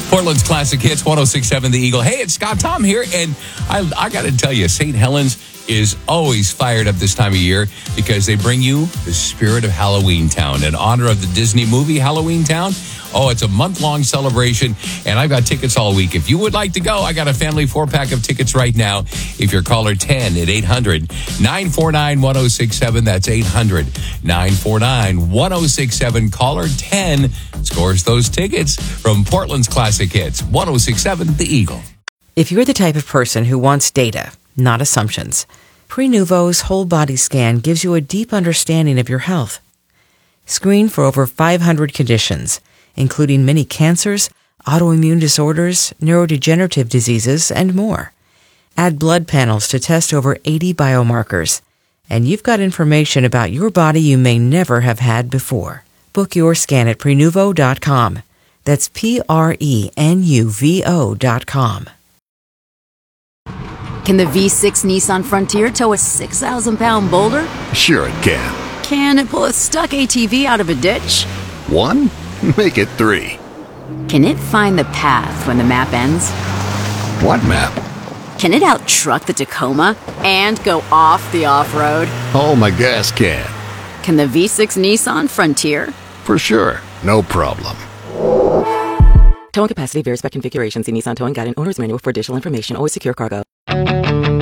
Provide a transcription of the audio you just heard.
Portland's Classic Hits, 106.7 The Eagle. Hey, it's Scott Tom here, and I got to tell you, St. Helens is always fired up this time of year because they bring you the spirit of Halloween Town in honor of the Disney movie Halloween Town. Oh, it's a month-long celebration, and I've got tickets all week. If you would like to go, I got a family 4-pack of tickets right now. If you're caller 10 at 800-949-1067, that's 800-949-1067. Caller 10 scores those tickets from Portland's Classic Hits, 106.7 The Eagle. If you're the type of person who wants data, not assumptions, Prenuvo's whole body scan gives you a deep understanding of your health. Screen for over 500 conditions, including many cancers, autoimmune disorders, neurodegenerative diseases, and more. Add blood panels to test over 80 biomarkers, and you've got information about your body you may never have had before. Book your scan at Prenuvo.com. That's Prenuvo.com. Can the V6 Nissan Frontier tow a 6,000-pound boulder? Sure it can. Can it pull a stuck ATV out of a ditch? 1? Make it 3. Can it find the path when the map ends? What map? Can it out-truck the Tacoma and go off the off-road? Oh, my gas can. Can the V6 Nissan Frontier? For sure. No problem. Towing capacity varies by configuration. See Nissan Towing Guide and Owner's Manual for additional information. Always secure cargo.